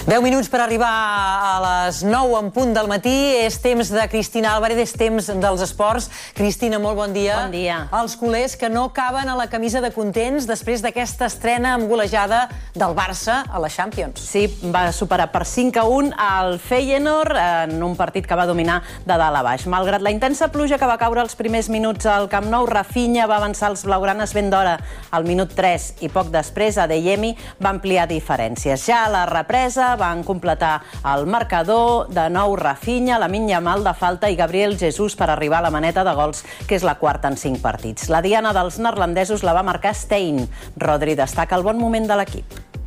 10 minuts per arribar a les 9 en punt del matí. És temps de Cristina Álvarez, és temps dels esports. Cristina, molt bon dia. Bon dia. Els culers que no caben a la camisa de contents després d'aquesta estrena amb golejada del Barça a la Champions. Sí, va superar per 5-1 el Feyenoord en un partit que va dominar de dalt a baix. Malgrat la intensa pluja que va caure els primers minuts al Camp Nou, Rafinha va avançar els blaugranes ben d'hora al minut 3 i poc després Adeyemi va ampliar diferències. Ja a la represa van completar el marcador, de nou Rafinha, Lamine Yamal de falta i Gabriel Jesús per arribar a la maneta de gols, que és la quarta en 5 partits. La diana dels neerlandesos la va marcar Stein. Rodri destaca el bon moment de l'equip.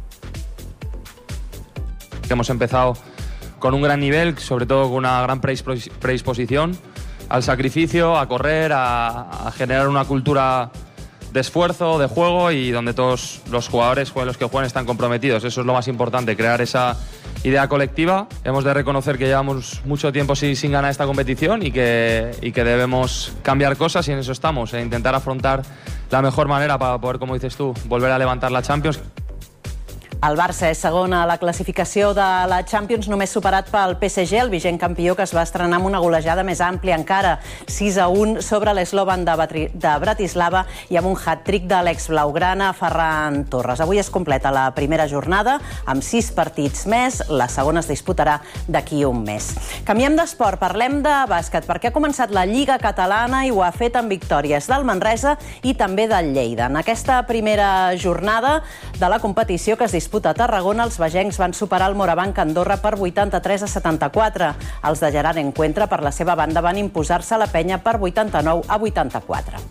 Hemos empezado con un gran nivel, sobre todo con una gran predisposición al sacrificio, a correr, a generar una cultura de esfuerzo, de juego y donde todos los jugadores los que juegan están comprometidos. Eso es lo más importante, crear esa idea colectiva. Hemos de reconocer que llevamos mucho tiempo sin ganar esta competición y que debemos cambiar cosas y en eso estamos, intentar afrontar la mejor manera para poder, como dices tú, volver a levantar la Champions. El Barça és segon a la classificació de la Champions, només superat pel PSG, el vigent campió, que es va estrenar amb una golejada més àmplia encara, 6-1 sobre l'Slovan de Bratislava i amb un hat-trick de l'ex-blaugrana Ferran Torres. Avui es completa la primera jornada amb 6 partits més, la segona es disputarà d'aquí un mes. Canviem d'esport, parlem de bàsquet, perquè ha començat la Lliga Catalana i ho ha fet amb victòries del Manresa i també del Lleida. En aquesta primera jornada de la competició que es disputa a Tarragona, els bagencs van superar el Morabanc Andorra per 83-74. Els de Gerard Encuentra, per la seva banda, van imposar-se a la Penya per 89-84.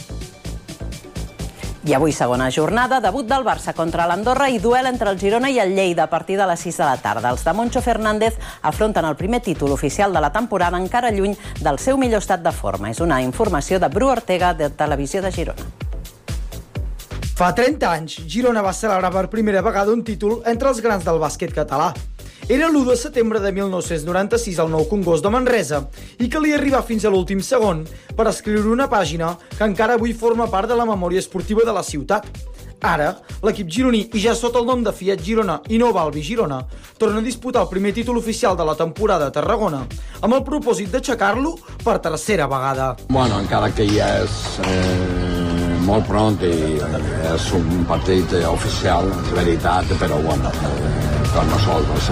I avui, segona jornada, debut del Barça contra l'Andorra i duel entre el Girona i el Lleida a partir de les 6 de la tarda. Els de Moncho Fernández afronten el primer títol oficial de la temporada encara lluny del seu millor estat de forma. És una informació de Bru Ortega, de Televisió de Girona. Fa 30 anys, Girona va celebrar per primera vegada un títol entre els grans del bàsquet català. Era l'1 de setembre de 1996 al Nou Congost de Manresa i calia arribar fins a l'últim segon per escriure una pàgina que encara avui forma part de la memòria esportiva de la ciutat. Ara, l'equip gironí, i ja sota el nom de Fiat Girona i Nova Albi Girona, torna a disputar el primer títol oficial de la temporada a Tarragona, amb el propòsit d'aixecar-lo per tercera vegada. Bueno, encara que ja és molt pront i és un partit oficial, és veritat, però bueno, per nosaltres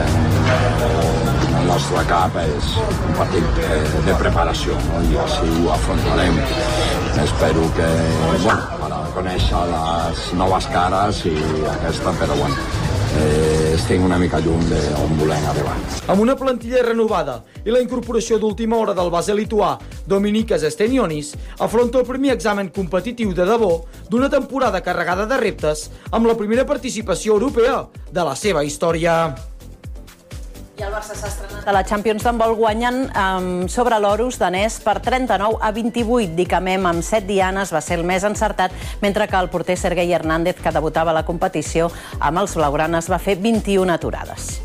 en el nostre cap és un partit de preparació, no? I així ho afrontarem. Espero que, bueno, per conèixer les noves cares i aquesta, però bueno, estic una mica lluny d'on volem arribar. Amb una plantilla renovada i la incorporació d'última hora del base lituà Dominykas Stenionis, afronta el primer examen competitiu de debò d'una temporada carregada de reptes amb la primera participació europea de la seva història. I el Barça s'ha estrenat a la Champions d'handbol guanyant sobre l'Orus danès per 39-28. Dicamem amb 7 dianes va ser el més encertat, mentre que el porter Sergei Hernández, que debutava a la competició amb els blaugranes, va fer 21 aturades.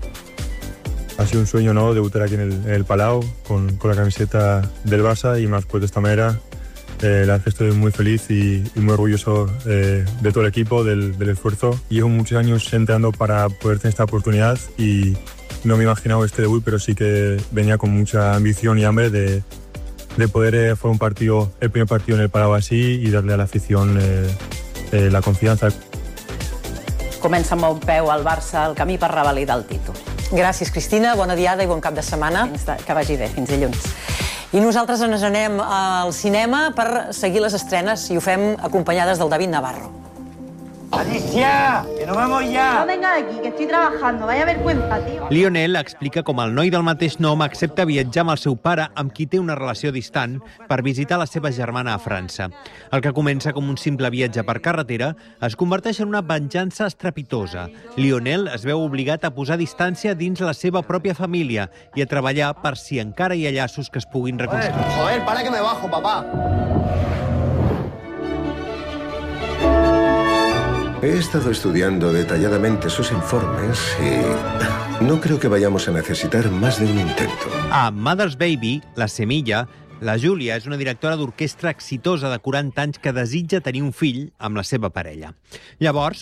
Ha sido un sueño, ¿no?, debutar aquí en el Palau con la camiseta del Barça y más pues de esta manera. La verdad es que estoy muy feliz y muy orgulloso de todo el equipo, del esfuerzo. Llevo muchos años entrenando para poder tener esta oportunidad y no me he imaginado este debut, pero sí que venía con mucha ambición y hambre de poder jugar un partido, el primer partido en el Palau así y darle a la afición la confianza. Comença amb bon peu al Barça el camí per revalidar el títol. Gràcies, Cristina. Bona diada i bon cap de setmana. Que vagi bé. Fins dilluns. I nosaltres ens anem al cinema per seguir les estrenes i ho fem acompanyades del David Navarro. ¡Alicia! ¡Que nos vamos ya! No venga de aquí, que estoy trabajando. Vaya vergüenza, tío. Lionel explica com el noi del mateix nom accepta viatjar amb el seu pare, amb qui té una relació distant, per visitar la seva germana a França. El que comença com un simple viatge per carretera es converteix en una venjança estrepitosa. Lionel es veu obligat a posar distància dins la seva pròpia família i a treballar per si encara hi ha llaços que es puguin reconstruir. Joder, para que me bajo, papá. He estado estudiando detalladamente sus informes y no creo que vayamos a necesitar más de un intento. A Mother's Baby, La Semilla, La Júlia és una directora d'orquestra exitosa de 40 anys que desitja tenir un fill amb la seva parella. Llavors,